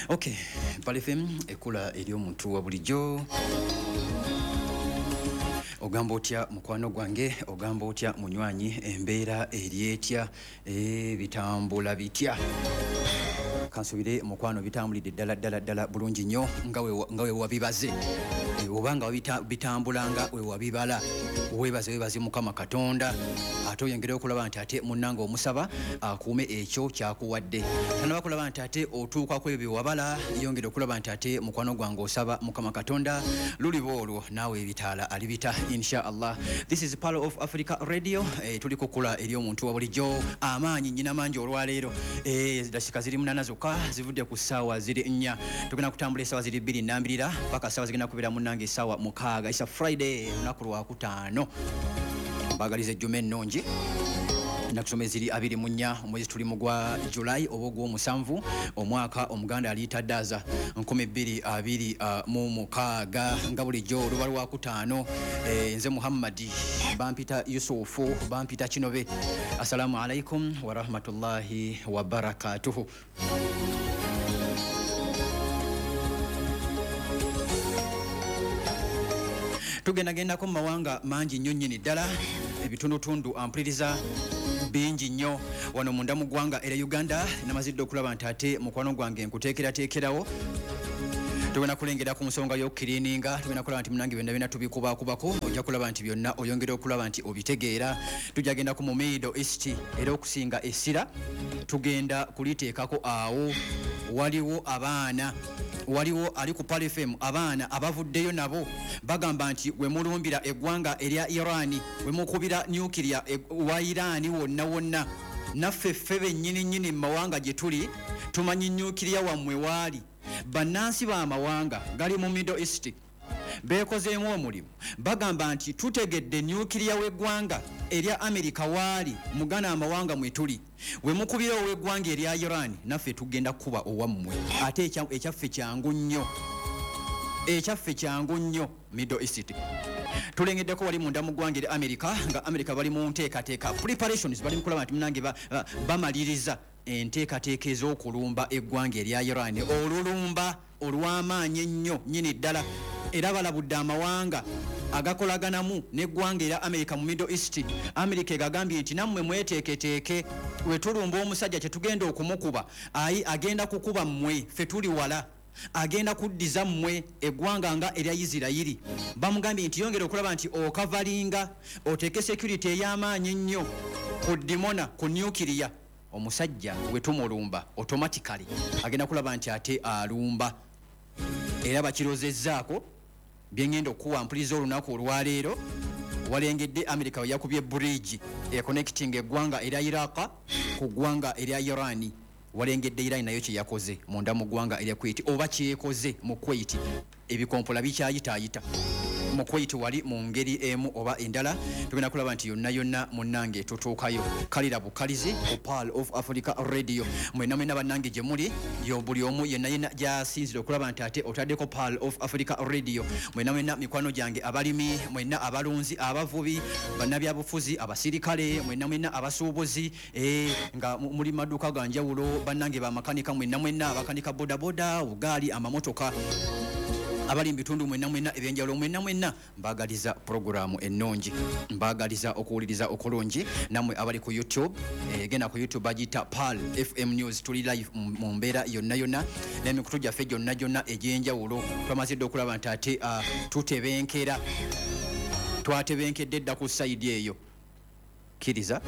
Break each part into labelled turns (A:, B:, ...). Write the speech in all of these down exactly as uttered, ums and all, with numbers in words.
A: Okay, Pal F M ekula eri omuntu wa bulijjo. Ogamba otya mukwano gwange, ogamba otya munywanyi, embeera eri etya, e bitambula bitya. Kansubire mukwano bitambulidde ddala ddala ddala bulungi nnyo nga we nga we wabibaze. E, obanga bitambulanga we wabibala. Webaze webaze Mukama Katonda. Ate oyongere okulaba nti ate munnanga omusaba akuume ekyo kyakuwadde. Tanaba kulaba nti ate otuuka ku ebyo wabala, yongere okulaba nti ate mukwano gwange osaba Mukama Katonda lulibo olwo naawe ebitaala alibita insha Allah. This is Palo of Africa Radio. E, tuli kukula eri omuntu wa bulijjo amaanyi nnyina mangi olwaleero. E, dakika ziri munana zokka zivudde ku ssaawa ziri nnya. Tugenda kutambula essaawa ziri bbiri nnambirira paka ssaawa zigenda kubeera munnange essaawa mukaaga. It's a Friday olunaku lwakutaano. Bagalize ejjuma ennungi nakusoma eziri abiri mu nnya omwezi tuli mu gwa July oba ogw'omusanvu omwaka omuganda aliitaddaza nkumi bbiri abiri mu mukaaga nga bulijjo oluba lwakutaano. E, nze Muhammadi bampita Yusufu bampita Kinobe. Assalamu alaikum wa rahmatullahi wa barakatuhu. Tugendagenda mu mawanga mangi nnyo nnyini ddala ebitundutundu ampuliriza bingi nnyo wano munda mu ggwanga era Uganda. Namazidde okulaba nti ate mukwano gwange nkuteekerateekerawo. Tugenda kulengera ku nsonga y'okukiriininga. Tugenda kulaba nti munange byonna byonna tubikubaakubako. Ojja kulaba nti byonna oyongera okulaba nti obitegeera. Tujja genda ku mu Middle East era okusinga essira tugenda kuliteekako awo. Waliwo abaana waliwo ali ku Pal F M abaana abavuddeyo nabo bagamba nti we mulumbira eggwanga erya Iran, we mukubira nuclear e, wa Iran wonna wonna naffe ffe bennyini nnyini mu mawanga gye tuli tumanyi nuclear wammwe waali. Bannansi b'amawanga gali mu Middle East beekozeemu omulimu bagamba nti tutegedde nuclear w'eggwanga erya America waali mugana amawanga mwe tuli we mukubira ow'eggwanga erya Iran naffe tugenda kuba owammwe. Ate ekyaffe kyangu nnyo ekyaffe kyangu nnyo Middle East. Tulengeddeko wali munda mu ggwanga erya America nga America bali mu nteekateeka preparations bali mu kulaba nti munange bamaliriza enteekateeka ez'okulumba eggwanga erya Iran, olulumba olw'amaanyi ennyo nnyini ddala era balabudde amawanga agakolaganamu n'eggwanga erya America mu Middle East. America egagambye nti nammwe mweteeketeeke we tulumba omusajja kye tugenda okumukuba ayi agenda kukuba mmwe ffe tuli wala agenda kuddiza mmwe eggwanga nga erya Isirayiri. Bamugambye nti yongera okulaba nti okavalinga oteeke security ey'amaanyi ennyo ku dimona ku nuclear. Omusajja we tumulumba automatically agenda kulaba nti ate alumba era bakirozezzaako byengenda okuwa mpuliza olunaku olwaleero. Walengedde America we yakubye bridge e connecting eggwanga erya Iraq ku ggwanga erya Iran. Walengedde Iran nayo kye yakoze munda mu ggwanga erya Kuwait oba kyekoze mu Kuwait ebikompola bikyayitaayita mu Kuwait wali mu ngeri emu oba endala. Tugenda kulaba nti yonna yonna munnange tutuukayo. Kalira bukalizi ku Pal of Africa Radio. Mwena mwena bannange gye muli yo buli omu yenna yenna gy'asinzira okulaba nti ate otaddeko Pal of Africa Radio. Mwena mwena mikwano gyange abalimi, mwena abalunzi, abavubi, bannabyabufuzi, abasirikale, mwena mwena abasuubuzi, eh, nga muli maduuka ga njawulo, bannange bamakanika, mwena mwena abakanika bodaboda, ugaali, amamotoka, abali mbitundu mwena mwena ebyenjalo mwena mwena mbagaliza programu ennungi, mbagaliza okuwuliriza okulungi. Namwe abali ku YouTube e, genda ku YouTube agita Pal F M News tuli live mu mbeera yonna yonna n'emikutu gyaffe gyonna gyonna egyenjawulo. Twamazidde okulaba nti ate uh, tutebenkera twatebenkedde dda ku side eyo kiriza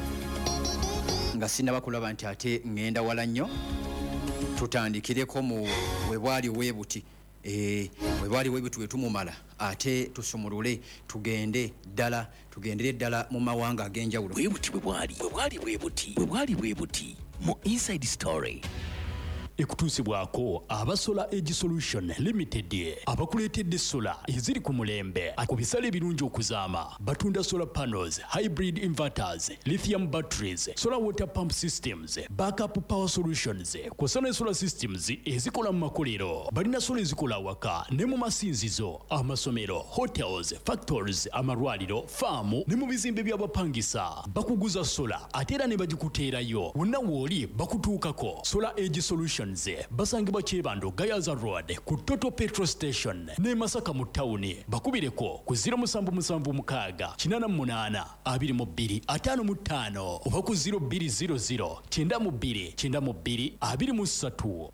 A: nga sinaba kulaba nti ate ngenda wala nnyo. Tutandikireko mu webwali webuti Eh, webali webitu wetumumala ate tusumulule tugende ddala tugendere ddala mu mawanga agenjawulo.
B: Webuti webwali webwali webuti webwali webuti mu Inside Story ekutuusibwako aba Solar Edge Solution Limited abakuleetedde sola eziri ku mulembe ku bisale ebirungi okuzaama. Batunda solar panels, hybrid inverters, lithium batteries, solar water pump systems, backup power solutions, kw'ossa solar systems ezikola mu makolero. Balina sola ezikola awaka ne mu masinzizo, amasomero, hotels, factories, amalwaliro, faamu ne mu bizimbe by'abapangisa. Bakuguza sola ate era ne bagikuteerayo wonna wooli bakutuukako. Solar Edge Solution Solutions basangibwa Kyebando Gayaza Road ku Total Petrol Station ne Masaka mu tawuni. Bakubireko ku zero musanvu musanvu mukaaga kinana munana abiri mu bbiri ataano mu ttaano oba ku zero bbiri zero zero kyenda mu bbiri kyenda mu bbiri abiri mu ssatu.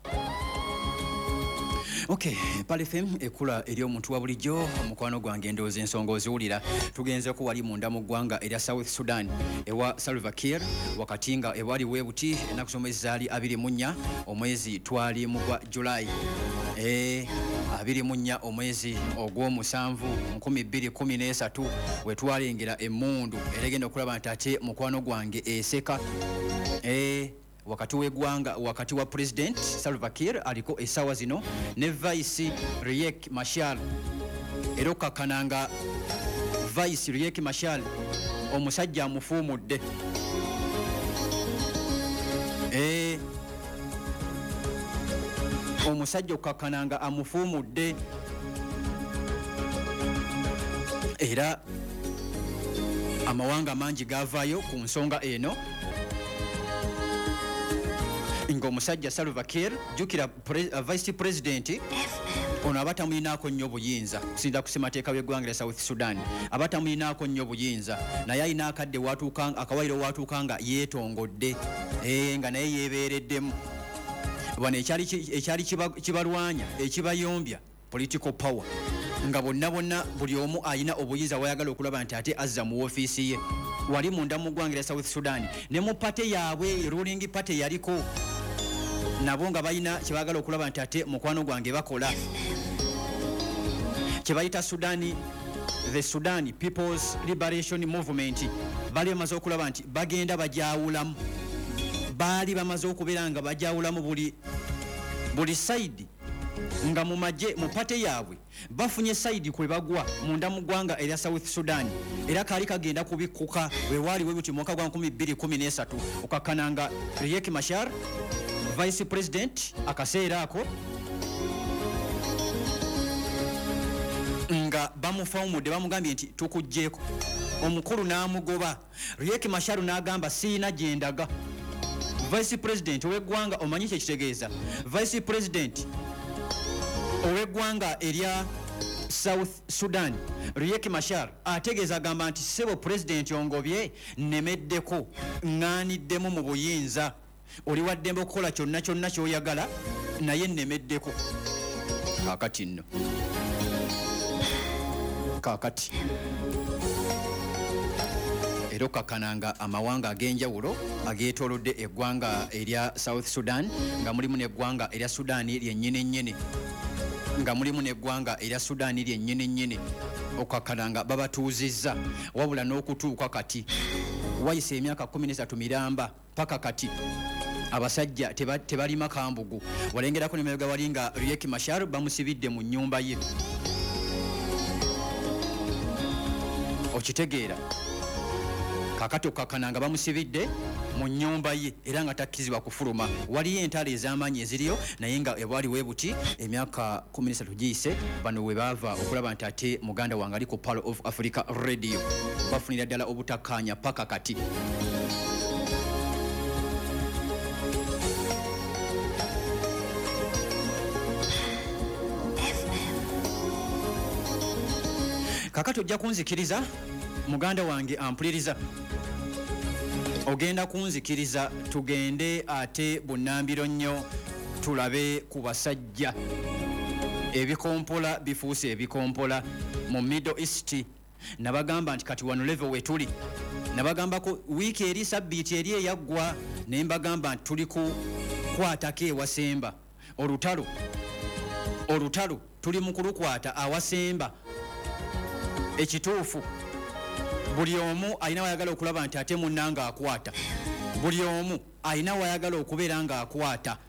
A: Okay, Pal F M ekula eri omuntu wa bulijjo mukwano gwange ndowooza ensonga oziwulira. Tugenze ko wali munda mu ggwanga erya South Sudan ewa Salva Kiir wakati nga ewali weebuti ennaku z'omwezi zaali abiri mu nnya omwezi twali mu gwa July. Eh, abiri mu nnya omwezi ogw'omusanvu nkumi bbiri kkumi n'esatu we twalengera emmundu era egenda okulaba nti ate mukwano gwange eseka. Eh, wakati w'eggwanga wakati wa President Salva Kiir aliko essaawa zino ne Vice Riek Machar era okakkananga Vice Riek Machar omusajja amufuumudde. Eh, omusajja okakkananga amufuumudde era amawanga mangi gavaayo ku nsonga eno nga omusajja Salva Kiir jukira pre, uh, Vice President ono abatamulinaako nnyo buyinza kusinza ku ssemateeka w'eggwanga lya South Sudan abatamulinaako nnyo buyinza naye alina akadde akawairo watuuka nga yeetongodde e, nga naye yeebeereddemu bano ekyali kibalwanya ekibayombya political power nga bonna bonna buli omu alina obuyinza wayagala okulaba nti ate azza mu woofiisi ye. Wali munda mu ggwanga lya South Sudan ne mu pate yaabwe ruling party yaliko nabo nga balina kyebaagala okulaba nti ate mukwano gwange bakola kyebayita Sudani the Sudan People's Liberation Movement. Bali bamaze okulaba nti bagenda bajawulamu baali bamaze okubeera nga bajawulamu buli buli side nga mu maje mu pate yaabwe bafunye side kwe bagwa munda mu ggwanga erya South Sudan era kaali kagenda kubikuka we wali we buti mwaka gwa nkumi bbiri kkumi n'esatu okakkananga Riek Machar Vice President akaseera ako nga bamufaumudde bamugambye nti tukujjeeko omukulu n'amugoba. Riek Machar n'agamba siina gyendaga. Vice President ow'eggwanga omanyi kye kitegeeza Vice President ow'eggwanga erya South Sudan Riek Machar ategeeza agamba nti sebo President ongobye nnemeddeko ŋŋaaniddemu mu buyinza oli waddembe okukola kyonna kyonna ky'oyagala naye nnemeddeko. Kaakati nno kaakati era okakkananga amawanga ag'enjawulo ageetoolodde eggwanga erya South Sudan nga mulimu n'eggwanga erya Sudaani lyennyini nnyini nga mulimu n'eggwanga erya Sudaani lyennyini nnyini okakkananga babatuuzizza wabula n'okutuuka kati wayise emyaka kkumi n'esatu miramba paka kati abasajja teba, tebalima kambugu walengerako nemabega wali nga Riek Machar bamusibidde mu nnyumba ye. Okitegeera kakati okakkananga bamusibidde mu nnyumba ye era nga takkizibwa kufuluma. Waliyo entalo ez'amaanyi eziriyo naye nga ewali weebuti emyaka kkumi n'esatu giyise bano we baava okulaba nti ate muganda wange ali ku Pearl of Africa Radio bafunira ddala obutakkaanya paka kati. Kakati ojja kunzikiriza muganda wange ampuliriza ogenda kunzikiriza tugende ate bunnambiro nnyo tulabe ku basajja ebikompola bifuuse ebikompola mu Middle East. Nabagamba nti kati wano level we tuli nabagambako wiiki eri sabbiiti eri eyaggwa naye mbagamba nti tuli ku kwatako ewasemba olutalo olutalo tuli mu kulukwata awasemba. Ekituufu buli omu alina wayagala okulaba nti ate munnanga akwata buli omu alina wayagala okubeera nga akwata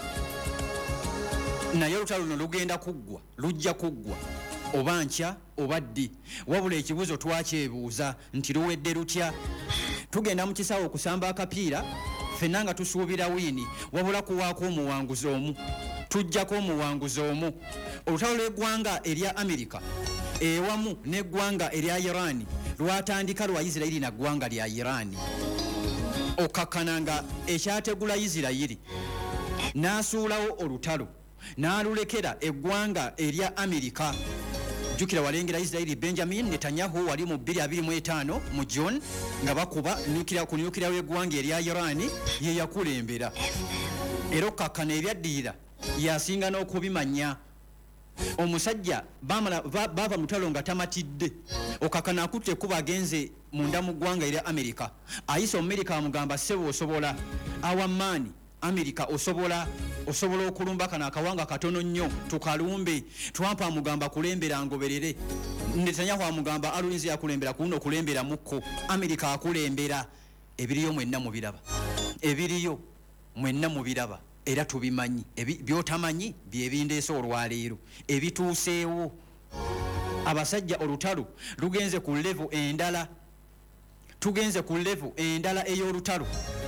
A: naye olutalo luno lugenda kuggwa lujja kuggwa oba nkya oba ddi wabula ekibuuzo twakyebuuza nti luwedde lutya. Tugenda mu kisaawe okusamba akapiira ffenna nga tusuubira wiini wabula kuwaako omuwanguzi omu tujjako omuwanguzi omu. Olutalo lw'eggwanga erya Amerika ewamu n'eggwanga erya Iran lwatandika lwa Isirayiri na ggwanga lya Iran okakkananga ekyategula Isirayiri n'asuulawo olutalo n'alulekera eggwanga erya Amerika. Jukira walengera Israeli Benjamin Netanyahu wali mu bbiri abiri mu etaano mu John nga bakuba nukira ku nukira w'eggwanga erya Iran ye yakulembera. Era okakkana ebyaddirira yasinga n'okubimanya. Omusajja bamala bava mutalo nga tamatidde. Okakkana akutte kuba agenze munda mu ggwanga erya Amerika. Ayisa Amerika amugamba ssebo osobola awamaani Amerika osobola osobola okulumba kana akawanga katono nnyo tukalumbe. Trump amugamba kulembera ngoberere. Netanyahu amugamba alulinzi yakulembera kuno kulembera mukko. Amerika akulembera. Ebiriyo mwenna mubiraba. Ebiriyo mwenna mubiraba. Era tubimanyi byotamanyi byebindeese olwaleero ebituuseewo. Abasajja olutalo lugenze ku level endala. Tugenze ku level endala ey'olutalo.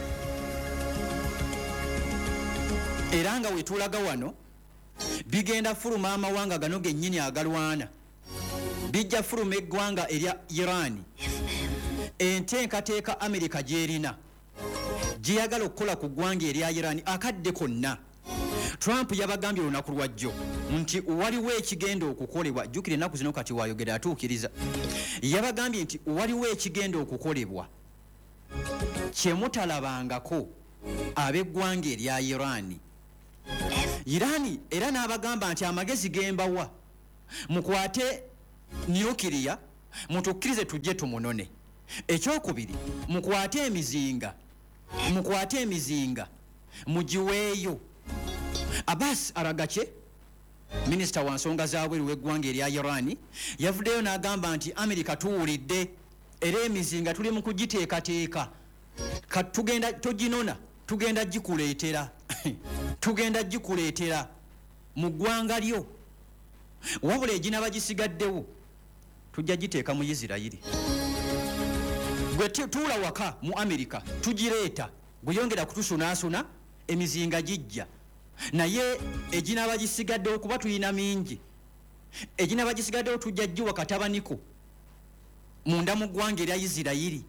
A: Era nga wetulaga wano bigenda fuluma amawanga gano gennyini agalwana. Bijja fuluma eggwanga erya Iran. Enteekateeka Amerika gy'erina gyeyagala okukola ku ggwanga erya Iran akadde konna. Trump yabagambye olunaku lwajjo nti waliwo ekigenda okukolebwa. Jjukira ennaku zino kati wayogera atuukiriza. Yabagambye nti waliwo ekigenda okukolebwa kye mutalabangako ab'eggwanga erya Iran. Irani era n'abagamba nti amagezi gembawa mukwate nyukiriya mutukkirize tujje tumunone. Ekyokubiri mukwate emizinga mukwate emizinga mugiweeyo. Abbas Aragache minisita wa nsonga z'abweru w'eggwanga erya Iran yavuddeyo n'agamba nti Amerika tuwulidde era emizinga tuli mu kugiteekateeka tugenda toginona tugenda gikuleetera tugenda gikuleetera mu ggwanga lyo wabula eginaba gisigaddewo tujja giteeka mu Isirayiri. Gwe tuula waka mu Amerika tugireeta gweyongera kutusunaasuna emizinga gijja naye eginaba gisigaddewo kuba tuyina mingi eginaba gisigaddewo tujja giwa katabaniko munda mu ggwanga erya Isirayiri.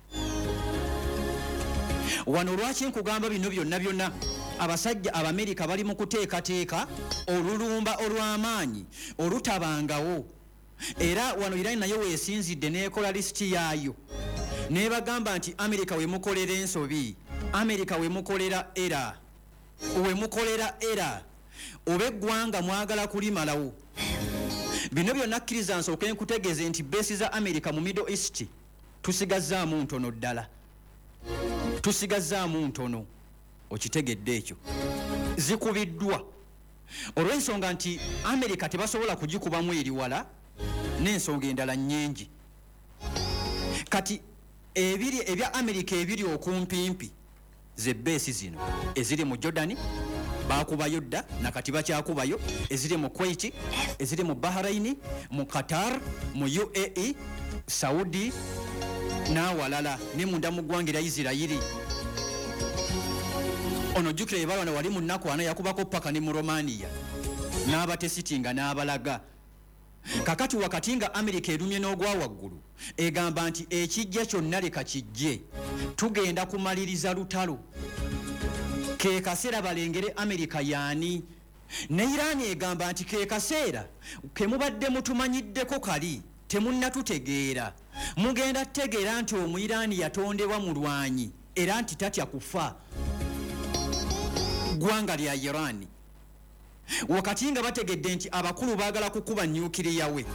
A: Wano lwaki nkugamba bino byonna byonna abasajja Abamerika bali mu kuteekateeka olulumba olw'amaanyi olutabangawo. Era wano Iran nayo weesinzidde n'ekola lisiti yaayo nebagamba nti Amerika we mukolera ensobi, Amerika we mukolera era we mukolera era oba eggwanga mwagala kulimalawo. Bino byonna kkiriza nsooke nkutegeeze nti beesi za Amerika mu Middle East tusigazzaamu ntono ddala. Tusigazzaamu ntono. Okitegedde ekyo zikubiddwa olw'ensonga nti Amerika tebasobola kugikubamu eri wala n'ensonga endala nnyingi. Kati ebiri ebya Amerika ebiri okumpimpi ze beesi zino eziri mu Jordan bakubayo dda nakati bakyakubayo, eziri mu Kuwait, eziri mu Bahrain, mu Qatar, mu U A E, Saudi n'awalala ne munda mu ggwanga erya Isirayiri. Ono jukira ebalwana wali mu nnaku ana yakubako paka ne mu Romania n'abatesitinga n'abalaga. Kakati wakati nga Amerika erumye n'ogwa waggulu egamba nti ekijja kyonna leka kijje tugenda kumaliriza lutalo. Ke kaseera balengere Amerika yaani. Ne Iran egamba nti ke kaseera ke mubadde mutumanyiddeko kali temunnatutegeera. Mugenda tutegeera nti Omuyiraani yatondebwa mulwanyi era nti tatya kufa ggwanga lya Iran. Wakati nga bategedde nti abakulu baagala kukuba nyukiriya we.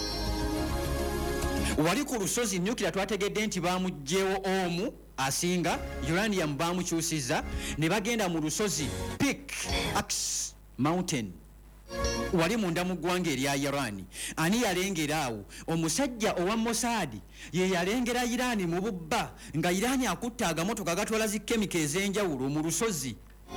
A: Wali ku lusozi nyukiriya twategedde nti baamugjeewo omu asinga uranium baamukyusiza ne bagenda mu lusozi Peak Axe Mountain wali munda mu ggwanga erya Iran. Ani yalengera awo? Omusajja owa Mossad ye yalengera Iran mu bubba nga Iran akutta agamotoka gatwala zi kemika ez'enjawulo mu lusozi.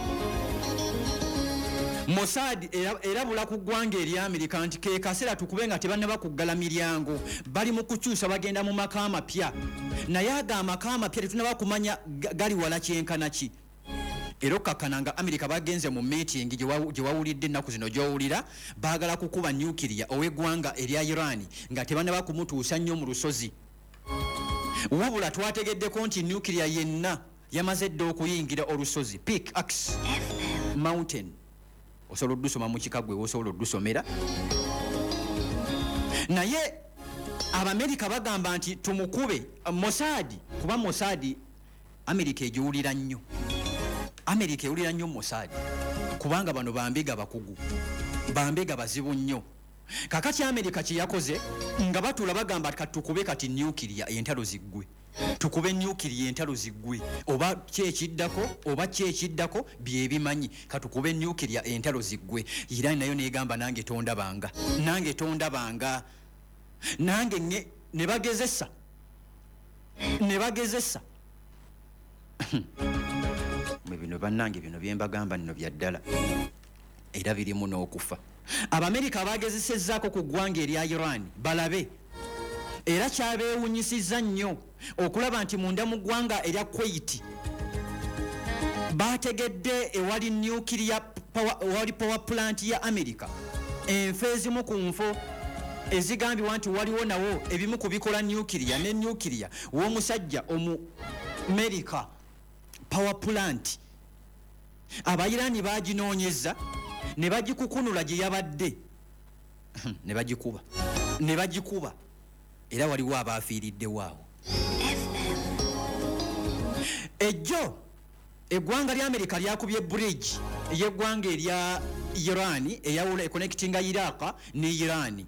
A: Mossad erabula ku ggwanga erya Amerika nti ke kaseera tukube nga tebannaba kuggala miryango bali mu kukyusa bagenda mu maka amapya naye aga amaka amapya tetunaba kumanya gali wala kyenkana ki. Era okakkana nga Amerika bagenze mu meeting gye wawulidde ennaku zino gy'owulira baagala kukuba nyukiriya ow'eggwanga erya Iran nga tebannaba kumutuusa nnyo mu lusozi. Wabula twategeddeko nti nyukiriya yenna yamaze dda okuyingira olusozi Peak Axe mountain osobola oddusoma mu kikagwe osobola oddusomera naye Abamerika bagamba nti tumukube Mossad kuba Mossad Amerika ejiwulira nnyo Amerika ewulira nnyo Mossad kubanga bano bambega bakugu bambega bazibu nnyo kakati Amerika kye yakoze nga batula bagamba katukube kati nuclear entalo ziggwe tukube nuclear entalo ziggwe oba kyekiddako oba kyekiddako byebimanyi katukube nuclear entalo ziggwe Iran nayo negamba nange tonda banga nange tonda banga nange nge ne bagezesa ne bagezesa mwe bino bannange bino byembagamba nno byaddala era birimu n'okufa Abamerika bagezesezzaako ku ggwanga erya Iran balabe era kyabeewunyisizza nnyo okulaba nti munda mu ggwanga erya Kuwait bategedde ewali nuclear power, ewali power plant ya Amerika enfo ezimu ku nfo ezigambibwa nti waliwo nawo ebimu kubikola nuclear ne nuclear w'omusajja omu Amerika power plant Abayirani baginoonyeza ne bagikukunula gye yabadde ne bagikuba ne bagikuba era waliwo abaafiiridde waawo ejjo eggwanga lya Amerika lyakubye bridge y'eggwanga erya Iran eyawula connectinga Iraq ne Iran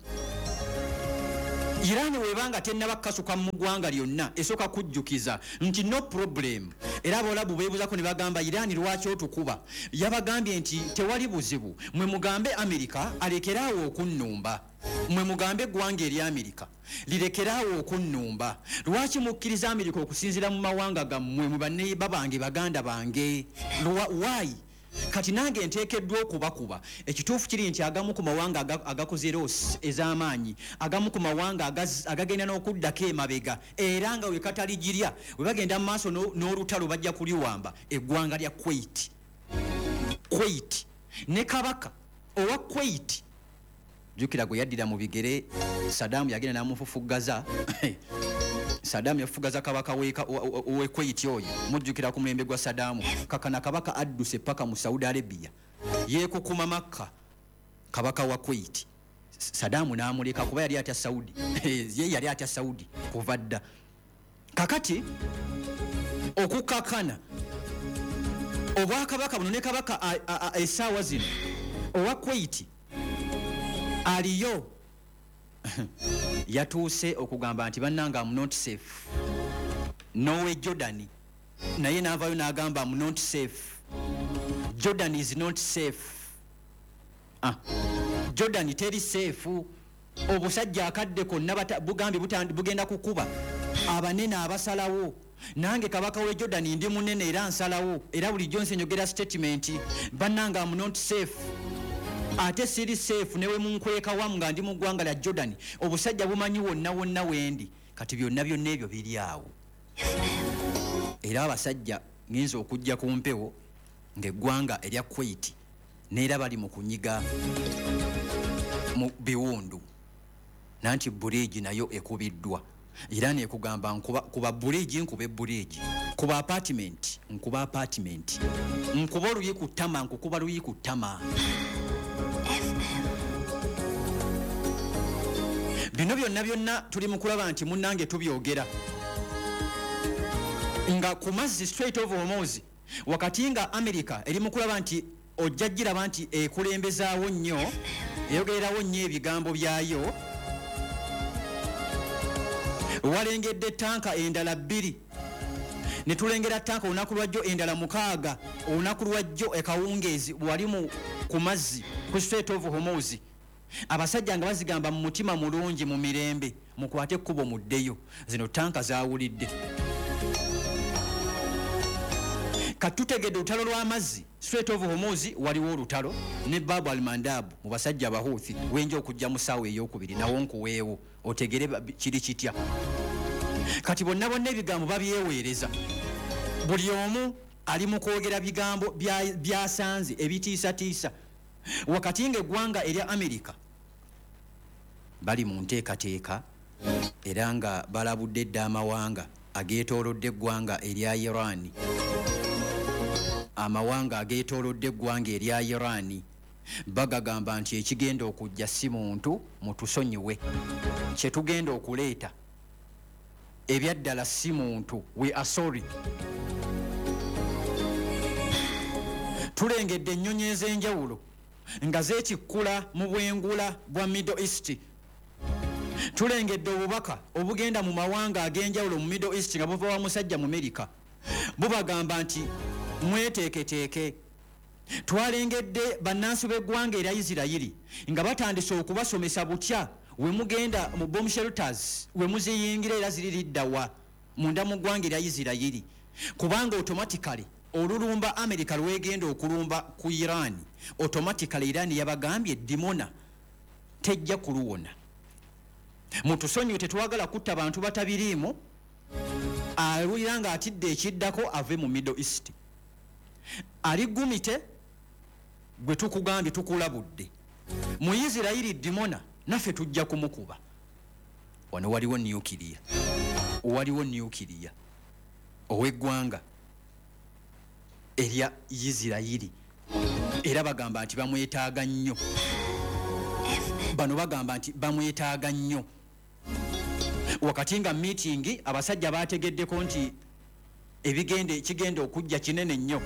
A: Iran webanga tennaba kasuka mu ggwanga lyonna esoka kujjukiza nti no problem era abolabu beebuzako ne bagamba Iran lwaki otukuba yabagambye nti tewali buzibu mwe mugambe Amerika alekeraawo okunnumba mwe mugambe eggwanga erya Amerika lirekeraawo okunnumba lwaki mukkiriza Amerika okusinzira mu mawanga gammwe mu banne babange baganda bange why kati nange nteekeddwa okubakuba ekituufu kiri nti agamu ku mawanga agakoze rosi ez'amaanyi agamu ku mawanga agagenda n'okuddako emabega era nga we kataligirya we bagenda mu maaso n'olutalo bajja kuliwamba eggwanga lya Kuwait Kuwait ne kabaka owa Kuwait jukira gwe yaddira mu bigere Saddam yagenda n'amufufuggaza Saddam yafugaza kabaka weka we Kuwait oyo mujjukira ku mulembe gwa Saddam kakana kabaka adduse paka mu Saudi Arabia yekukuma Makka kabaka wa Kuwait Saddam n'amuleka kuba yali atya Saudi ye yali atya Saudi kuva dda kakati okukakana obwakabaka buno ne kabaka essaawa zino owa Kuwait aliyo yatuuse okugamba nti bannanga am not safe nowe Jordan naye n'avaayo n'agamba am not safe Jordan is not safe ah Jordan teri safe obusajja akadde konna bugambi bugenda kukuba abanene abasalawo nange kabaka we Jordan ndi munene era nsalawo era buli Johnson nyogera statement bannanga am not safe ate siri safe newe munkweka wamu nga ndi mu ggwanga lya Jordan obusajja bumanyi wonna wonna wendi kati byonna byonna ebyo biri awo era abasajja ngenza okujja ku mpewo ng'eggwanga erya Kuwait neera bali mu kunyiga mu biwundu nanti bridge nayo ekubiddwa era nekugamba nkuba kuba bridge nkube bridge kuba apartment nkuba apartment nkuba oluyi ku ttama nkukuba luyi ku ttama bino byonna byonna tuli mu kulaba nti munnange tubyogera nga ku mazzi Strait of Hormuz wakati nga Amerika eri mu kulaba nti ojja giraba nti ekulembezaawo nnyo eyogererawo nnyo ebigambo byayo walengedde tanka endala bbiri ne tulengera tanka olunaku lwajjo endala mukaaga olunaku lwajjo ekawungeezi wali mu ku mazzi ku Strait of Hormuz abasajja nga bazigamba mu mutima mulungi mu mirembe mukwate ekkubo muddeyo zino tanka zaawulidde katutegedde olutalo lw'amazzi Strait of Hormuz waliwo olutalo ne Babu al-Mandab mu basajja abahuuthi wenja okujja mu ssaawa ey'okubiri nawo nkuweewo otegere kiri kitya kati bonna bonna ebigambo babyeweereza buli omu ali mu kwogera bigambo byasanze ebitiisatiisa wakati ng'eggwanga erya Amerika bali mu nteekateeka era nga balabudde dda amawanga ageetoolodde eggwanga erya Iran amawanga ageetoolodde eggwanga erya Iran bagagamba nti ekigenda okujja si muntu mutusonyiwe kye tugenda okuleeta ebyaddala si muntu we are sorry. Tulengedde ennyonyi ez'enjawulo nga zeekikkula mu bwengula bwa Middle East. Tulengedde obubaka obugenda mu mawanga ag'enjawulo mu Middle East nga buva wa musajja mu America bubagamba nti mweteeketeeke. Twalengedde bannansi b'eggwanga erya Isirayiri nga batandise okubasomesa butya we mugenda mu bomb shelters we muziyingira era ziririddawa munda mu ggwanga erya Isirayiri kubanga automatically olulumba America lwegenda okulumba ku Iran automatically Iran yabagambye Dimona tejja kuluwona. Mutusonyiwe tetwagala kutta bantu batabiriimu alwira nga atidde ekiddako ave mu Middle East. Ali gumite gwe tukugambye tukulabudde mu Isirayiri Dimona naffe tujja kumukuba. Wano waliwo nuclear waliwo nuclear ow'eggwanga erya Isirayiri era bagamba nti bamwetaaga nnyo. Bano bagamba nti bamwetaaga nnyo wakati nga meeting abasajja bategeddeko nti ebigende kigenda okujja kinene nnyo.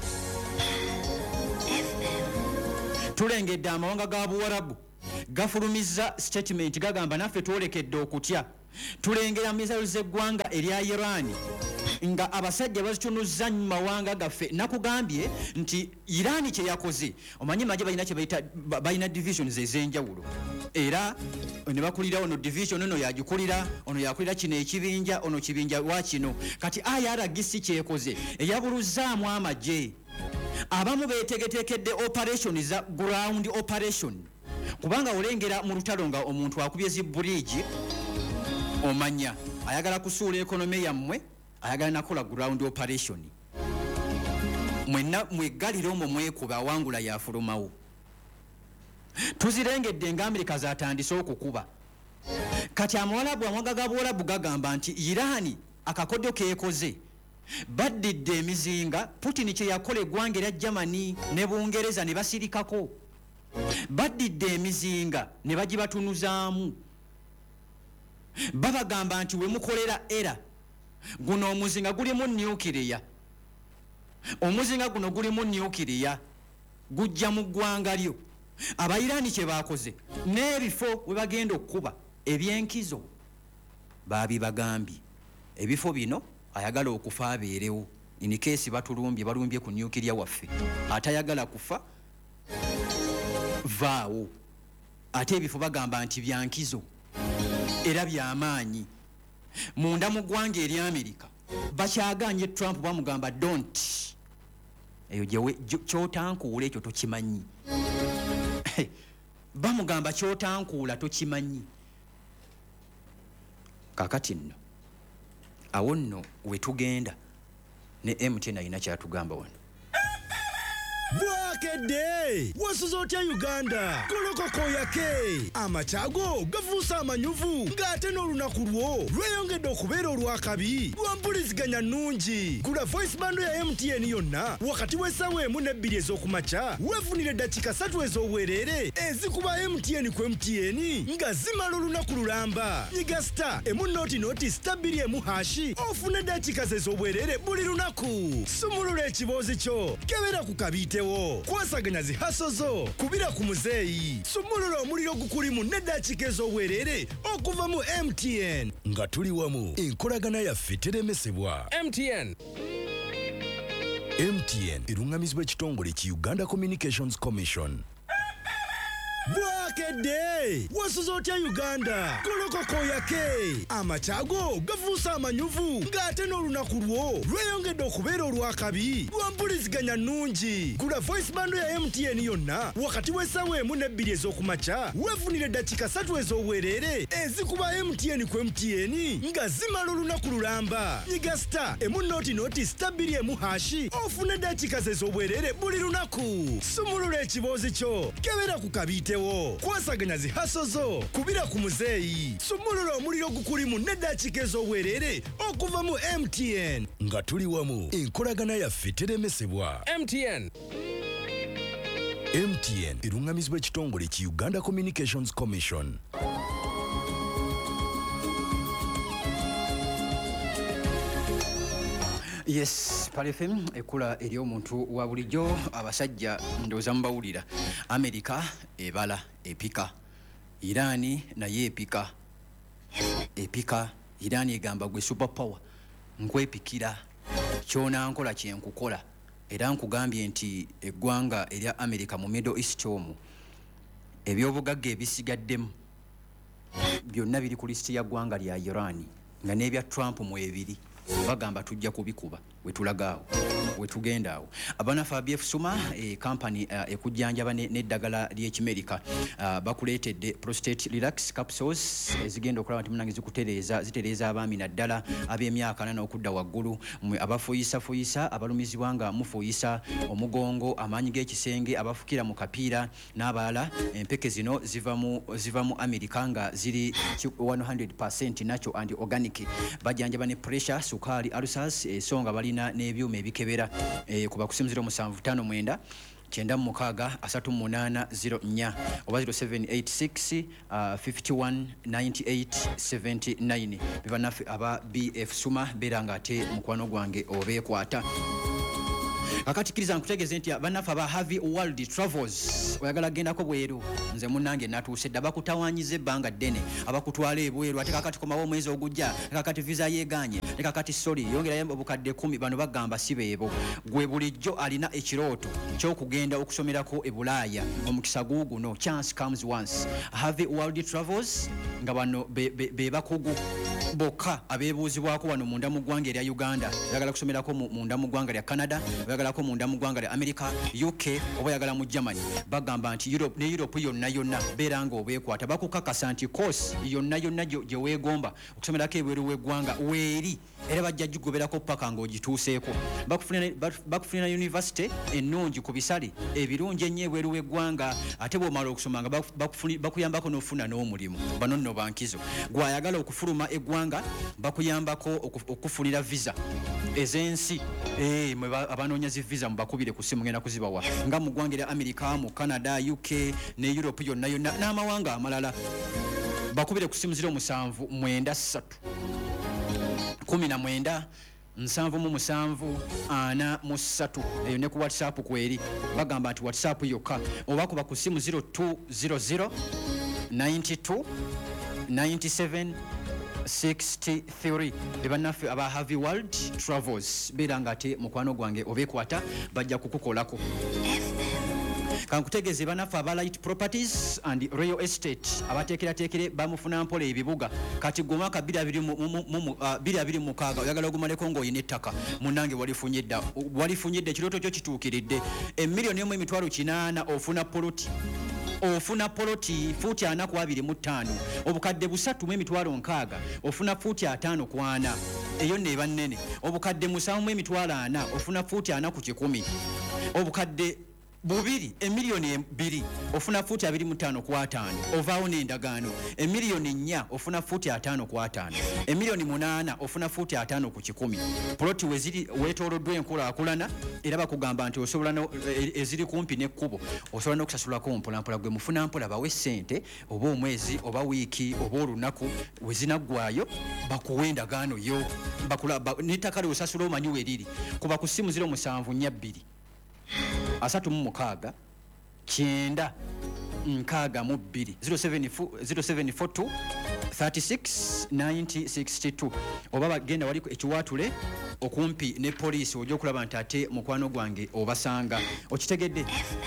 A: Tulengedde amawanga ga Buwarabu gafulumizza statement gagamba naffe twolekedde okutya. Tulengera missiles z'eggwanga erya Iran nga abasajja bazitunuzza mu mawanga gaffe. Nakugambye nti Iran kye yakoze omanyi maje balina kye bayita balina divisions ez'enjawulo era ne bakulira ono division ono yagikulira ono yakulira kino ekibinja ono kibinja wa kino. Kati I R G C kyekoze eyabuluzzaamu amagye abamu beetegetekedde operation za ground operation kubanga olengera mu lutalo nga omuntu akubye zi bridge omanya ayagala kusuula economy yammwe ayagala nakola ground operation mwenna mwegalira omwo mwekuba wangula yafulumawo. Tuzirengedde nga America zatandise okukuba kati amawalabu amwaga ga Buwalabu gagamba nti Iran akakodyo keekoze baddidde emizinga. Putin kye yakola eggwanga erya Germany ne Bungereza ne basirikako baddidde emizinga ne bagibatunuzaamu babagamba nti we mukolera era guno omuzinga gulimu nuclear omuzinga guno gulimu nuclear gujja mu ggwanga lyo. Abayirani kye bakoze n'ebifo we bagenda okuba ebyenkizo baabibagambye ebifo bino ayagala okufa abeerewo in case batulumbye balumbye ku nuclear waffe atayagala kufa vaawo ate ebifo bagamba nti byankizo era byamaanyi. Munda mu ggwanga eri America bakyaganye Trump bamugamba don't eyo gyewe kyotankuula ekyo tokimanyi bamugamba kyotankuula tokimanyi. Kakati nno awo nno we tugenda ne M T N alina kyatugamba wano.
C: Bwakedde wasuza otya Uganda kolokoko yake amachago gafuusa amanyuvu ng'ate n'olunaku lwo lweyongedde okubeera olwakabi lwampuliziganya nnungi. Gula voice bando ya M T N yonna wakati w'essaawa emu n'ebbiri ez'okumakya weefunire eddakiika ssatu ez'obwereere ezikuba M T N ku M T N nga zimala olunaku lulamba. Nyiga star emu nooti nooti star bbiri emu hashi ofune eddakiika ze ez'obwereere buli lunaku. Sumulula ekiboozi kyo kebera ku kabiitewo kwasaganya zihaso zo kubira ku muzeeyi. Sumulula omuliro gukulimu n'eddakiika ez'obwereere okuva mu M T N nga tuli wamu enkolagana yaffe teremesebwa.
D: M T N
C: M T N erungamizibwa ekitongole ki Uganda Communications Commission. Bwakedde wasuza otya Uganda kolokoko yake amachago gafuusa amanyuvu ng'ate n'olunaku lwo lweyongedde okubeera olwakabi lwampuliziganya nnungi. Gula voice bando ya M T N yonna wakati w'essaawa emu n'ebbiri ez'okumakya weefunire eddakiika ssatu ez'obwereere ezikuba M T N ku M T N nga zimala olunaku lulamba. Nyiga star emu nooti nooti star bbiri emu hashi ofune eddakiika ze ez'obwereere buli lunaku. Sumulula ekiboozi kyo kebera ku kabiitewo kwasaganya zihasozo kubira ku muzeeyi sumulula omuliro gukurimu n'eddakiika ez'obwerere okuva mu M T N nga tuli wamu enkolagana yaffe teremesebwa.
D: M T N
C: M T N erungamizibwa ekitongole ki Uganda Communications Commission.
A: Yes, Pale F M ekula eri omuntu wa bulijjo abasajja ndowooza mubawulira. America ebala epika, Irani naye epika epika Irani egamba gwe super power nkwepikira kyona nkola kyenkukola era nkugambye nti eggwanga erya America mu Middle East omwo ebyobugagga ebisigaddemu byonna biri ku listi ya ggwanga lya Irani nga n'ebya Trump mu ebiri bagamba tujja kubikuba wetulagaawo wetugendaawo. Abana Fabien Suma e company uh, ekujjanjaba n'eddagala ly'ekimerika uh, bakuleetedde prostate relax capsules ezigenda okulaba nti munange zikutereeza zitereeza abaami naddala ab'emyaka nana okudda waggulu mwe abafuyisa fuyisa abalumizibwa nga mufuyisa omugongo amaanyi g'ekisenge abafukira mu kapiira n'abalala. Empeke zino ziva mu ziva mu America nga ziri one hundred percent natural and organic. Bajjanjaba ne pressure sukali ulcers esonga balina n'ebyuma ebikebera eh, kuba kusimuziro musanvu tano mwenda kyenda mukaaga asatu munana zero nnya oba zero seven eight six fifty-one ninety-eight seventy-nine. Bibanafe aba B F Suma beranga ate mukwano gwange obeekwata. Kakati kiriza nkutegeeze nti banafa ba Harvey World Travels oyagala gendako bweru nze munnange natuuse dda bakutawanyiza ebbanga ddene abakutwala ebweru ate kakati komawo omwezi ogujja kakati visa yeeganye ne kakati soli yongerayo obukadde kumi bano bagamba si beebo. Gwe bulijjo alina ekirooto ky'okugenda okusomerako e Bulaaya omukisa guuguno chance comes once. Harvey World Travels nga bano be, be, be bakugu bokka abeebuuzibwako wano munda mu ggwanga erya Uganda oyagala kusomerako munda mu ggwanga lya Canada oyagala ko munda mu ggwanga lya America U K oba oyagala mu Germany bagamba nti Europe ne Europe yonna yonna beeranga obeekwata bakukakasa nti course yonna yonna gye weegomba okusomerako ebweru w'eggwanga weeri era bajja gigoberako paka ng'ogituuseeko. Bakufunira university ennungi ku bisale ebirungi ennyo ebweru w'eggwanga ate bw'omala okusoma nga bakuyambako n'ofuna n'omulimu bano nno bankizo. Gw'ayagala okufuluma eggwanga bakuyambako okufunira visa ez'ensi eh abanoonya zi visa mubakubire ku simu ngenda kuzibawa nga mu ggwanga lya America mu Canada U K ne Europe yonna yonna n'amawanga amalala bakubire ku simu ziro musanvu mwenda ssatu kumi na mwenda nsanvu mu musanvu ana mu ssatu eyo ne ku WhatsApp kweri bagamba nti WhatsApp yokka oba kuba ku simu zero two zero zero ninety-two ninety-seven sixty-three. Bibanafe aba Harvey World Travels beranga ate mukwano gwange obeekwata bajja kukukolako. Kankutegeze banafa aba Light Properties and Real Estate abateekera teekere bamufuna mpola ebibuga kati gomaka biri abiri mu kaaga oyagala ogumaleko ng'oyina ettaka munnange walifunyedda walifunyedde ekirooto kyo kituukiridde emiliyoni emu emitwalo kinaana ofuna poloti ofuna poloti fuuti ana ku abiri mu ttaano obukadde busatu mu emitwalo nkaaga ofuna fuuti ataano ku ana eyo neeba nnene obukadde musanvu mu emitwalo ana ofuna fuuti ana ku kikumi obukadde bubiri emiliyoni bbiri ofuna fuuti abiri mu ttaano ku ataano ovaawo n'endagaano emiliyoni nnya ofuna fuuti ataano ku ataano emiliyoni munaana ofuna fuuti ataano ku kikumi poloti weziri weetooloddwa enkulaakulana era bakugamba nti osobola eziri kumpi n'ekkubo osobola n'okusasulako mpolampola gwe mufuna mpola bawe ssente oba omwezi oba wiiki oba olunaku wezinaggwayo bakuwa endagaano yo n'ettaka lye osasula omanyi weriri kuba ku simu ziro musanvu nnya bbiri asatu mu mukaaga kyenda nkaaga mu bbiri zero seven four two thirty-six ninety sixty-two oba bagenda waliko ekiwaatule okumpi ne poliisi ojja okulaba nti ate mukwano gwange obasanga okitegedde.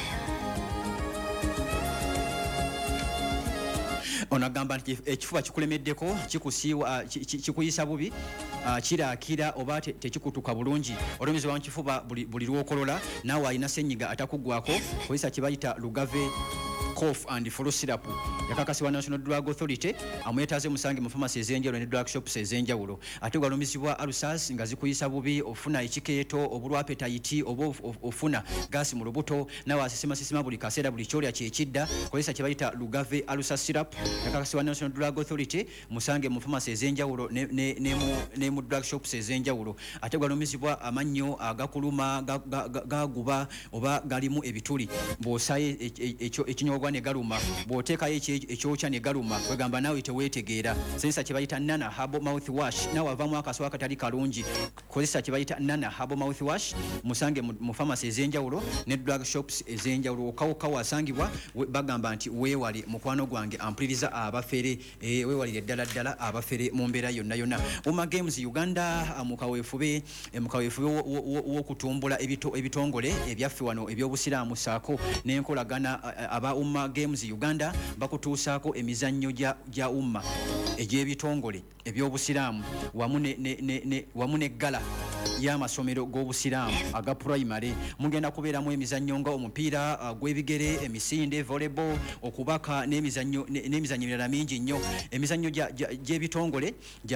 A: Onagamba nti ekifuba kikulemeddeko kikusiiwa kikuyisa bubi kiraakira oba tekikutuka bulungi olumizibwa mu kifuba buli lwokolola naawe alina ssenyiga atakugwako oyisa kye bayita lugave cough and flu syrup yakakasibwa National Drug Authority amwetaaze musange mu pharmacy ez'enjawulo ne drug shops ez'enjawulo ate galumizibwa ulcers nga zikuyisa bubi ofuna ekikeeto obulwa appetite oba ofuna gas mu lubuto nawe asisima sisima buli kaseera buli kyolya kyekidda kozesa kye bayita Lugave ulcer syrup yakakasibwa National Drug Authority musange mu pharmacy ez'enjawulo ne, ne, ne, mu, ne mu drug shops ez'enjawulo ate galumizibwa amannyo agakuluma gaguba oba galimu ebituli bw'osaye ekyo ekinyobwa ne galuma bw'oteekayo ekyokya ne galuma kwegamba naawe teweetegeera kozesa kye bayita Nana Herbal Mouthwash nawe avaamu akaso akatali kalungi kozesa kye bayita Nana Herbal Mouthwash musange mu pharmacy ez'enjawulo ne drug shops ez'enjawulo okawukawo asangibwa bagamba nti weewale mukwano gwange ampuliriza abafere e, weewalire ddala ddala abafere mu mbeera yonna yonna Uma Games Uganda mukaweefube mukaweefube w'okutumbula ebitongole ebyaffe wano ebyobusiraamu saako n'enkolagana aba Uma Games Uganda bakutuusaako emizannyo gya umma egy'ebitongole ebyobusiraamu wamu ne, ne, ne, ne, wamu ne gala y'amasomero g'obusiraamu aga primary mugenda kubeeramu emizannyo nga omupiira uh, gw'ebigere emisinde volleyball okubaka n'emizannyo n'emizannyo emirala mingi nnyo emizannyo gy'ebitongole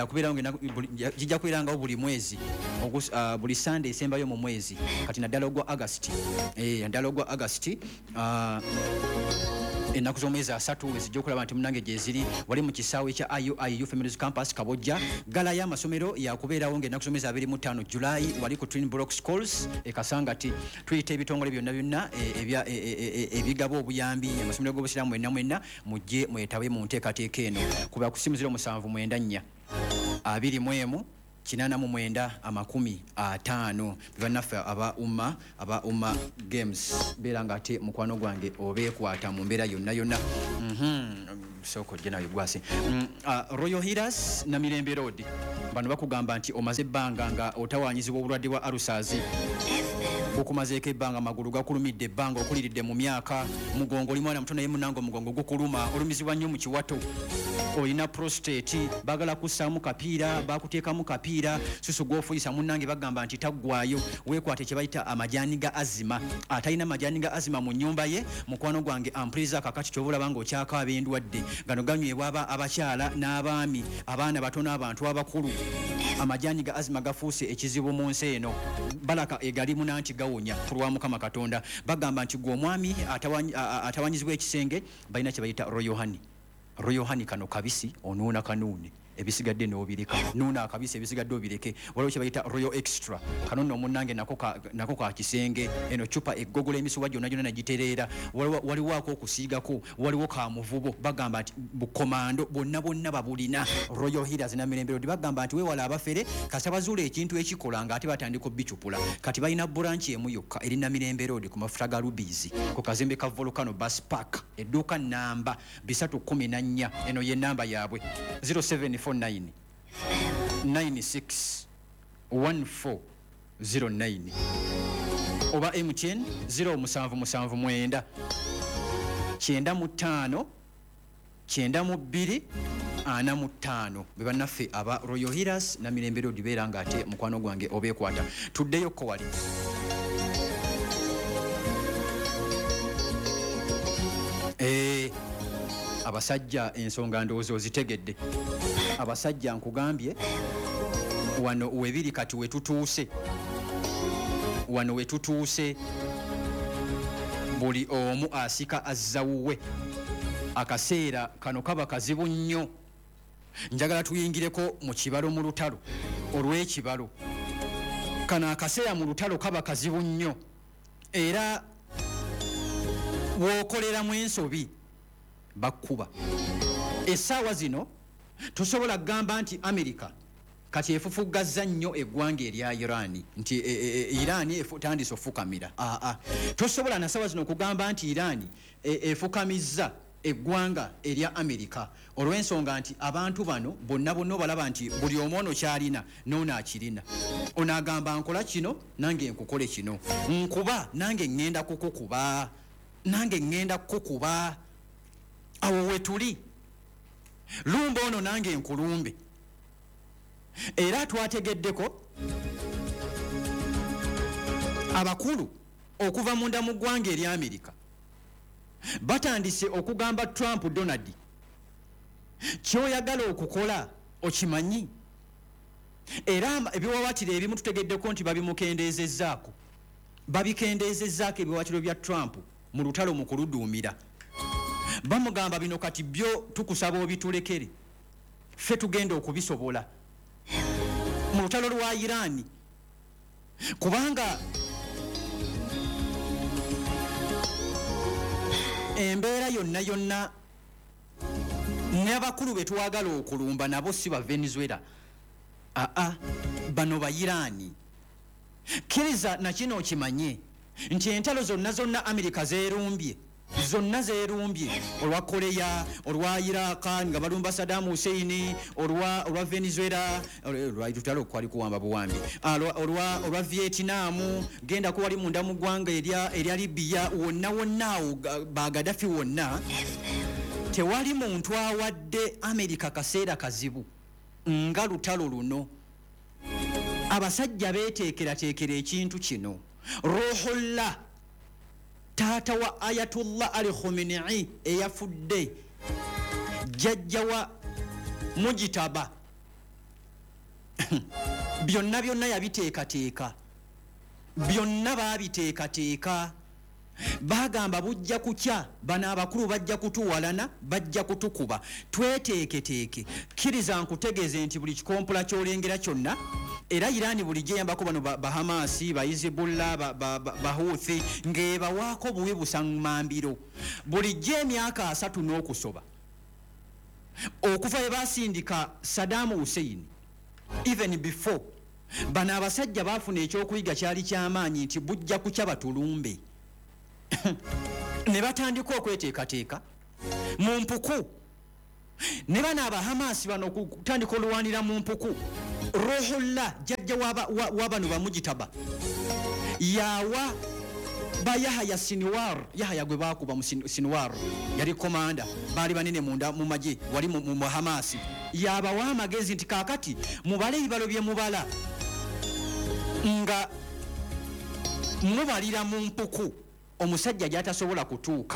A: gijja kubeerangawo buli mwezi uh, buli Sunday esembayo mu mwezi kati naddala ogwa August eh, naddala ogwa August uh, ennaku z'omwezi asatu ezijja okulaba nti munange gyeziri wali mu kisaawe ekya I U I Youth Families Campus Kabojja gala y'amasomero yakubeerawo ng'ennaku z'omwezi abiri mu ttaano July wali ku Twin Block Schools e Kasangati tuyita ebitongole byonna byonna ebigaba obuyambi amasomero g'obusiraamu mwenna mwenna mujje mwetabe mu nteekateeka eno kuba ku simu zero musanvu mwenda nnya abiri mu emu kinana mu mwenda amakumi ataano bannaffe aba umma aba umma games beera nga ate mukwano gwange obeekwata mu mbeera yonna yonna mhm soko jena yugwase mm, uh, Royal Healers na Mirembe Road bano bakugamba nti omaze ebbanga nga otawanyizibwa obulwadde bwa ulcers okumazeeko ebbanga amagulu gakulumidde ebbanga okuliridde mu myaka mugongo oli mwana mutono ye munango mugongo gukuluma olumizibwa nnyo mu kiwato olina prostate bagala kussaamu kapiira bakuteekamu kapiira susu gw'ofuyisa munnange bagamba nti taggwayo weekwate kye bayita amajaani ga azima atalina amajaani ga azima mu nnyumba ye mukwano gwange ampuliriza kakati kyobulaba ng'okyakaaba endwadde gano ganywebwa abakyala n'abaami abaana batono abantu abakulu amajaani ga azima gafuuse ekizibu mu nsi eno balaka egalimu nanti gawonya kulwa Mukama Katonda bagamba nti gw'omwami atawanyizibwa ekisenge balina kye bayita Royal Honey Royal Honey kano kabisi onuuna kanuuni ebisigadde n'obireka nuuna akabisi ebisigadde obireke waliwo kye bayita Royal Extra kano nno munnange nako ka, nako ka kisenge eno cupa eggogola emisuwa gyonna gyonna nagitereera waliwo ako okusiigako waliwo ka muvubo bagamba nti bukomando bonna bonna babulina Royal Healers na Mirembe Road bagamba nti weewala abafere kasa bazuula ekintu ekikola nga ate batandika obbicupula kati balina branch emu yokka eri na Mirembe Road ku mafuta ga Rubies ku kazimbe ka Volcano Bus Park edduuka namba bisatu kumi na nnya eno ye namba yaabwe zero seven four nine nine six one four zero nine oba M T N zero musanvu musanvu mwenda kyenda mu ttaano kyenda mu bbiri ana mu ttaano be bannaffe aba Royal Healers na Mirembe Road beera nga ate mukwano gwange obeekwata tuddeyo ko wali eh abasajja ensonga ndowooza ozitegedde abasajja nkugambye wano webiri kati wetutuuse wano wetutuuse buli omu asika azzawuwe akaseera kano kaba kazibu nnyo njagala tuyingireko mu kibalo mu lutalo olw'ekibalo kano akaseera mu lutalo kaba kazibu nnyo era wookoleramu ensobi bakkuba essaawa zino tusobola kugamba nti America kati efufuggaza nnyo eggwanga erya Iran nti e, e, e, Iran etandise ofukamira ah, ah. Tosobola nasaawa zino okugamba nti Iran efukamizza eggwanga erya America olw'ensonga nti abantu bano bonna bonna balaba nti buli omu ono kyalina n'ono akirina onaagamba nkola kino nange nkukole kino nkuba nange ŋŋenda kukukuba nange ŋŋenda kukukuba awo wetuli lumba ono nange nkulumbe era twategeddeko abakulu okuva munda mu ggwanga erya America batandise okugamba Trump Donald kyoyagala okukola okimanyi era ebiwawatiro ebimu tutegeddeko nti babimukendeezezzaako babikendeezezzaako ebiwawatiro bya Trump mu lutalo mu kuluduumira bamugamba bino kati byo tukusaba obitulekere ffe tugenda okubisobola mu lutalo lwa Iran kubanga embeera yonna yonna n'abakulu be twagala okulumba nabo si ba Venezuela aa bano ba Iran kiriza na kino okimanye nti entalo zonna zonna Amerika zeerumbye zonna zeerumbye olwa Korea olwa Iraq nga balumba Saddam Hussein olwa olwa Venezuela olwa italo kwali kuwamba buwambi olwa olwa Vietnam genda ko wali munda mu gwanga erya erya Libya wonna wonna ba Gaddafi wonna tewali muntu awadde Amerika kaseera kazibu nga lutalo luno abasajja beteekera teekera ekintu kino Ruhullah taata wa Ayatollah Ali Khamenei eyafudde jjajja wa Mujitaba byonna byonna yabiteekateeka byonna baabiteekateeka bagamba bujja kukya bana abakulu bajja kutuwalana bajja kutukuba tweteeketeeke kiriza nkutegeeze nti buli kikompula kyolengera kyonna era Iran buli gyeyambako bano ba Hamas ba Hezbollah ba, ba, ba, ba Houthi ng'ebawaako buwi busaŋŋambiro buli gy'emyaka asatu n'okusoba okuva we basindika Saddam Hussein even before bano abasajja baafuna ekyokuyiga kyali kyamaanyi nti bujja kukya batulumbe ne batandika okweteekateeka mu mpuku ne bano aba Hamas bano kutandika olwanira mu mpuku Ruhullah jjajja wabano bamujitaba yawa ba Yahya Sinwar Yahya gwe bakuba mu Sinwar yali komanda bali banene munda mu maje wali mu, mu Hamas yaba wa amagezi nti kakati mubale ibalo bye mubala nga mubalira mu mpuku omusajja gyatasobola kutuuka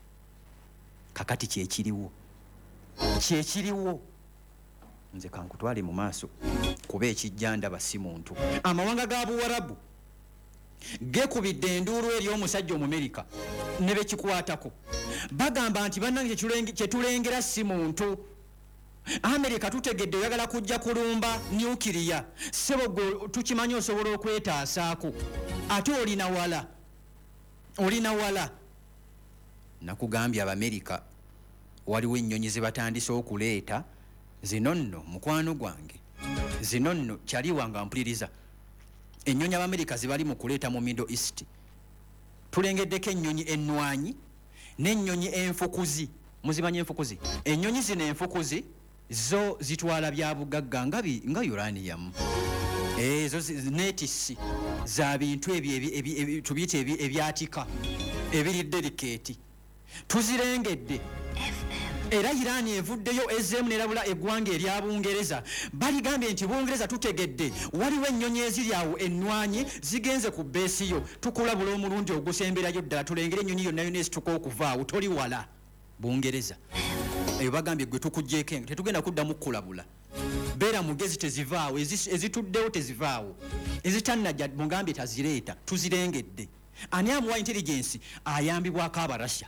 A: kakati kyekiriwo kyekiriwo nze kankutwale mu maaso kuba ekijjanda basi muntu amawanga ga Buwarabu gekubidde enduulu eri omusajja Omumerika ne bekikwatako bagamba nti bannange kyetulengera si muntu Amerika tutegedde oyagala kujja kulumba nuclear sebo tukimanyi osobola okwetaasaako ate olina wala olina wala nakugambye Abamerika waliwo ennyonyi ze batandise okuleeta zino nno mukwano gwange zino nno kyali wanga mpuliriza ennyonyi Abamerika zibali mu kuleeta mu Middle East tulengeddeko ennyonyi ennwanyi n'ennyonyi enfukuzi muzimanyi enfukuzi ennyonyi zino enfukuzi zo zitwala bya bugagga nga nga uranium ezo netisi za bintu ebyo tubiyite ebyatika ebiri delicate tuzirengedde era Iran evuddeyo ezemu nerabula eggwanga erya Bungereza baligambye nti Bungereza tutegedde waliwo ennyonyi eziri awo ennwanyi zigenze ku beesiyo tukulabula omulundi ogusemberayo ddala tulengere ennyonyi yonna yonna ezituka okuvaawo toli wala Bungereza eyo bagambye gwe tukugjeeko tetugenda kuddamu kukulabula beera mugezi tezivaawo ezituddewo tezivaawo ezitannajja mugambye tazireeta tuzirengedde ani amuwa intelligence ayambibwako Abarasya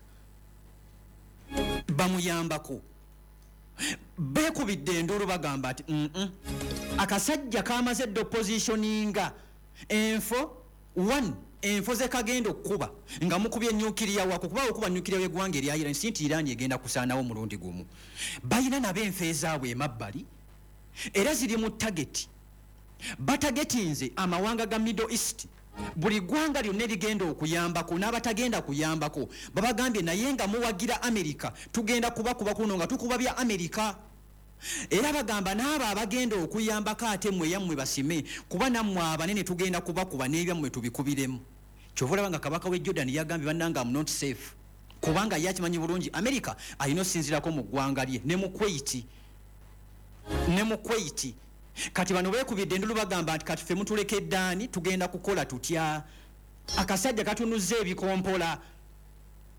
A: bamuyambako beekubidde enduulu bagamba ati mm -mm. akasajja kamaze dde oppositioninga enfo one enfo ze kagenda okuba nga mukubye nuclear wako kuba okuba nuclear w'eggwanga erya Iran sinti Iran egenda kusaanawo mulundi gumu bayina nabo enfo ezaabwe emabbali era ziri mu target batagetinze amawanga ga Middle East buli gwanga lyonna erigenda okuyambako n'abatagenda kuyambako babagambye naye nga muwagira Amerika tugenda kuba kuba kuno nga tukuba bya Amerika era bagamba n'abo abagenda okuyambako ate mmwe yammwe basime kuba nammwe abanene tugenda kuba kuba n'ebyammwe tubikubiremu kyovula nga kabaka w'e Jordan yagambye bannanga am not safe kubanga yakimanyi bulungi Amerika alina osinzirako mu ggwanga lye ne mu Kuwait ne mu Kuwait kati bano beekubidde endulu bagamba nti kati ffe mutulekeddaani tugenda kukola tutya akasajja katunuzza ebikompola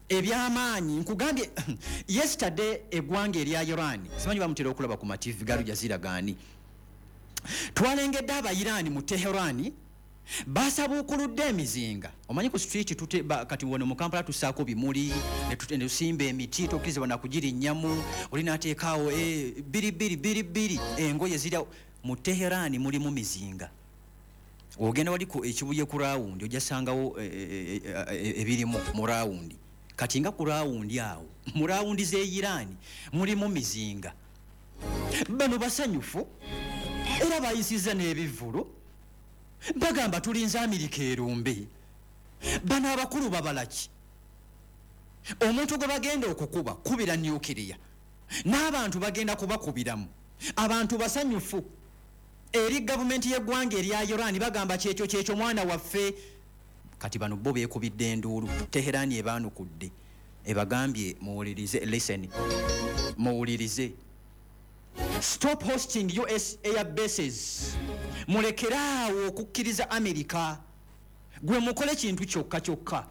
A: ebyamaanyi nkugambye yesterday eggwanga erya Iran simanyi bamutera okulaba ku ma T V galu Jazeera gaani twalengedde aba Iran mu Tehran basabuukuludde emizinga omanyi ku street tute kati wano mu Kampala tusaako bimuli ne tusimba emiti tokkirizibwa na kugirinyamu oli n'ateekaawo e biri biri biri biri engoye zira mu Tehran mulimu mizinga ogenda wali ku ekibuye ku round ojasangawo ebirimu mu round kati nga ku round awo mu round ze Iran mulimu mizinga bano basanyufu era bayisiza n'ebivulu bagamba tulinza Amerika erumbe bano abakulu babalaki omuntu gwe bagenda okukuba kubira nuclear n'abantu bagenda kubakubiramu abantu basanyufu eri gavumenti y'eggwanga erya Iran bagamba kyekyo kyekyo mwana waffe kati bano bo beekubidde enduulu Tehran ebaanukudde ebagambye muwulirize listen muwulirize stop hosting U S air bases mulekeraawo okukkiriza Amerika gwe mukole kintu kyokka kyokka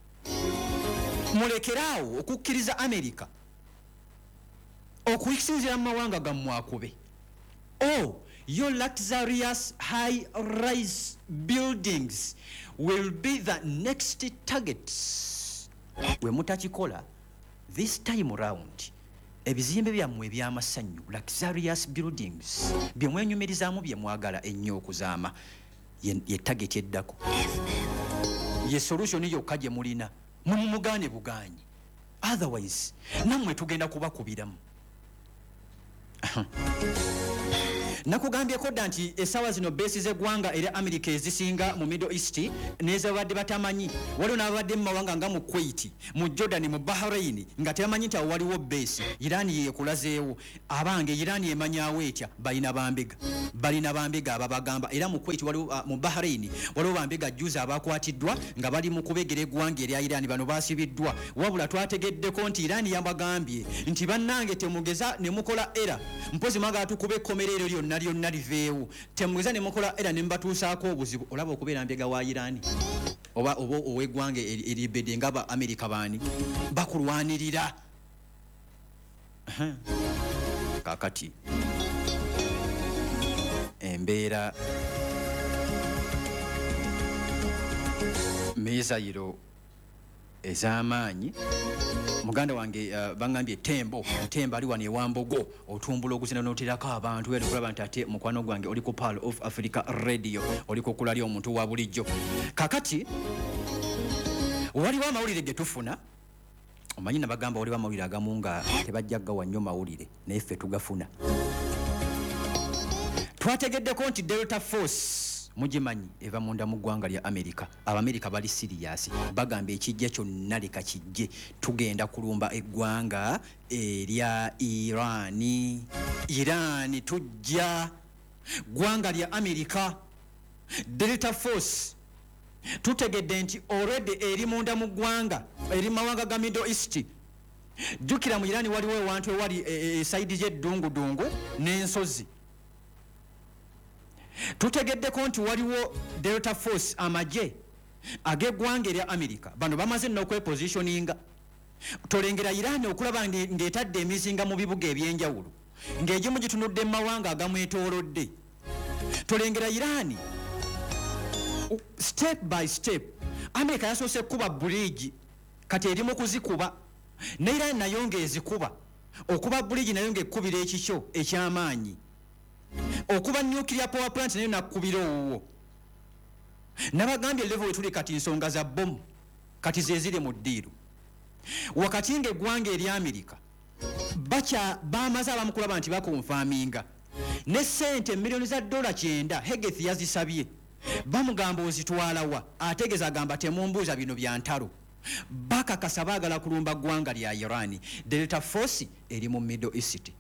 A: mulekeraawo okukkiriza Amerika okusinziira mu mawanga gammwe akube oh your luxurious high-rise buildings will be the next targets we mutakikola this time round ebizimbe byammwe eby'amasanyu luxurious buildings bye mwenyumirizaamu bye mwagala ennyo okuzaama ye target eddako ye solution yokka gye mulina mumugaane bugaanyi otherwise nammwe tugenda kubakubiramu nakugambyeko dda nti essaawa zino beesi z'eggwanga era Amerika ezisinga mu Middle East n'ezabadde batamanyi waliwo n'abadde mu mawanga nga mu Kuwait mu Jordan mu Bahrain nga tebamanyi nti awo waliwo beesi Iran yeekulazeewo abange Iran emanyaawo etya balina bambega balina bambega ababagamba era mu Kuwait waliwo uh, mu Bahrain waliwo bambega juzi abakwatiddwa nga bali mu kubegera eggwanga erya Iran bano baasibiddwa wabula twategeddeko nti Iran yabagambye nti bannange temugeza ne mukola era mpozi mwagala tukube ekkomerero lyonna lyonna liveewo temugeza ne mukola era ne mbatuusaako obuzibu olaba okubeera mbega wa Iran oba oba ow'eggwanga eribedde nga ba Amerika baani bakulwanirira kakati embeera mizayiro ez'amaanyi muganda wange uh, bangambye tembo tembo ali wano ewambogo otumbula okuzina n'oterako abantu era okulaba nti ate mukwano gwange oli ku Pearl of Africa Radio oli ku kulali omuntu wa bulijjo kakati waliwo amawulire ge tufuna omanyi nabagamba waliwo amawulire agamu nga tebajja gawa nnyo mawulire naye ffe tugafuna twategeddeko nti Delta Force mugimanyi eva munda mu ggwanga lya Amerika Abamerika bali serious bagamba ekijja kyonna leka kijje tugenda kulumba eggwanga erya Irani Irani tujja ggwanga lya Amerika Delta Force tutegedde nti already eri munda mu ggwanga eri mawanga ga Middle East jukira mu Irani waliwo ewantu ewali e, e, saidi gy'eddungudungu n'ensozi tutegeddeko nti waliwo Delta Force amagye ag'eggwanga erya Amerika bano bamaze nno okwepositioninga tolengera Iran okulaba ng'etadde emizinga mu bibuga ebyenjawulo ng'egimu gitunudde mu mawanga agamwetoolodde tolengera Iran step by step Amerika yasoose kuba bridge kati eri mu kuzikuba ne Iran nayo ng'ezikuba okuba bridge nayo ng'ekkubira ekikyo eky'amaanyi okuba nuclear power plant nayo nakubira owo nabagambye level wetuli kati nsonga za bomu kati zezire mu ddiiru wakati ng'eggwanga erya Amerika bacha bamaze abamukulaba nti bakonfaminga ne sente miliyoni za dola kyenda Hegeth yazisabye bamugamba ozitwalawa ategeza agamba temumbuuza bino bya ntalo bakakasa baagala kulumba ggwanga lya Iran Delta Force eri mu Middle East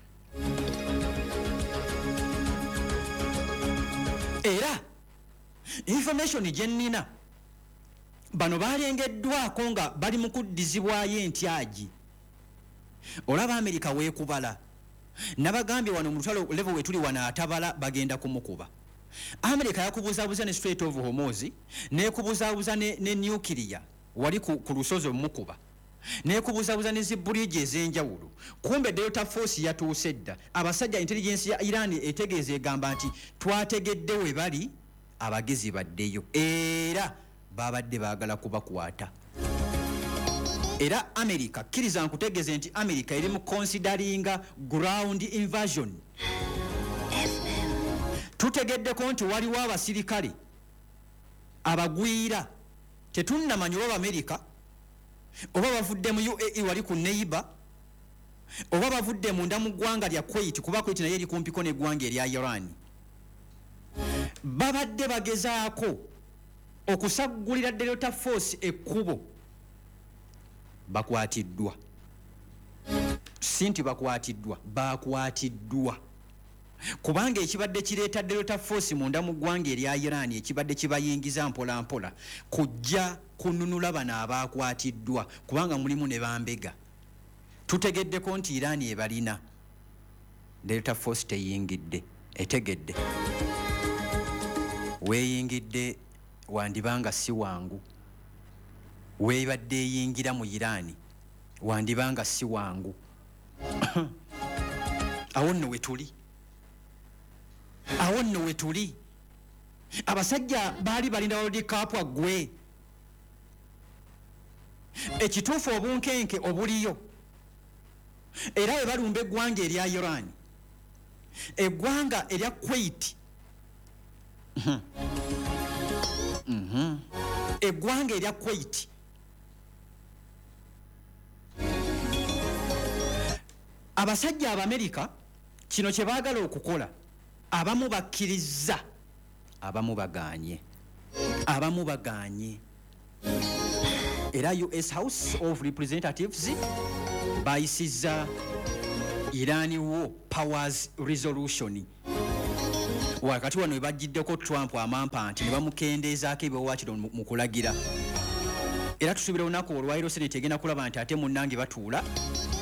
A: era information gyenina bano balengeddwako nga bali mu kuddizibwayo entyagi olaba Amerika weekubala nabagambye wano mu lutalo level we tuli wana atabala bagenda kumukuba Amerika yakubuzaabuza ne Strait of Hormuz neekubuzaabuza ne, ne nuclear wali ku, ku lusozi omukuba nekubuzabuza ne zibuliji ez'enjawulo kumbe Delta Force yatuuse dda abasajja intelligence ya Iran etegeeza egamba nti twategedde we bali abagezi baddeyo era babadde baagala kubakwata era America kkiriza nkutegeeze nti America eri mu consideringa ground invasion tutegeddeko nti waliwo abasirikale abagwira tetunnamanya oba America oba bavudde mu U A E wali ku neighbor oba bavudde munda mu ggwanga lya Kuwait kuba Kuwait naye eri kumpiko n'eggwanga erya Iran babadde bagezaako okusaggulira Delta Force ekkubo bakwatiddwa sinti bakwatiddwa bakwatiddwa kubanga ekibadde kireeta Delta Force munda mu ggwanga erya Iran ekibadde kibayingiza mpola mpola kujja kununula bano abakwatiddwa kubanga mulimu ne bambega tutegeddeko nti Iran ebalina Delta Force teyingidde etegedde weeyingidde wandibanga si wangu weebadde eyingira mu Iran wandibanga si wangu awo nno we tuli awo nno we tuli abasajja baali balinda World Cup gwe ekituufu obunkenke obuliyo era we balumba eggwanga erya Iran eggwanga erya Kuwait eggwanga erya Kuwait abasajja Abamerika kino kye baagala okukola abamu bakkiriza abamu bagaanye abamu bagaanye era U S House of Representatives bayisizza Iran War Powers Resolution wakati wano bajjiddeko Trump amampa nti ne bamukendeezaako ebiwawaatiro mu kulagira era tusuubira olunaku olwaliro Senate egenda kulaba nti ate munnange batuula